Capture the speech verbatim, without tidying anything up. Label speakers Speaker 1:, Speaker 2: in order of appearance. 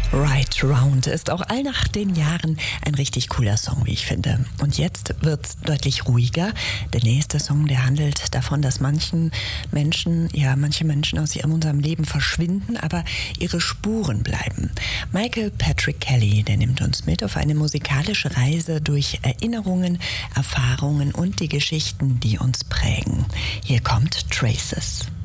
Speaker 1: Right Round ist auch all nach den Jahren ein richtig cooler Song, wie ich finde. Und jetzt wird's deutlich ruhiger. Der nächste Song, der handelt davon, dass manchen Menschen, ja, manche Menschen aus ihrem unserem Leben verschwinden, aber ihre Spuren bleiben. Michael Patrick Kelly, der nimmt uns mit auf eine musikalische Reise durch Erinnerungen, Erfahrungen und die Geschichten, die uns prägen. Hier kommt Traces.